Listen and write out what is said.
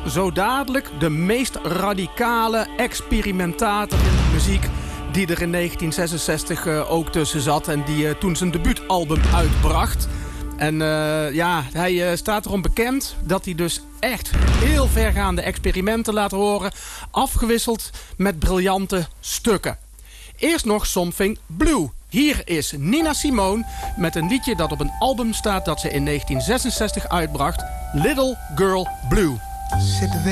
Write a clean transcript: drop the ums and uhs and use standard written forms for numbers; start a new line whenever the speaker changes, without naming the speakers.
zo dadelijk de meest radicale experimentator in de muziek die er in 1966 ook tussen zat en die toen zijn debuutalbum uitbracht. En hij staat erom bekend dat hij dus echt heel vergaande experimenten laat horen, afgewisseld met briljante stukken. Eerst nog Something Blue. Hier is Nina Simone met een liedje dat op een album staat dat ze in 1966 uitbracht, Little Girl Blue.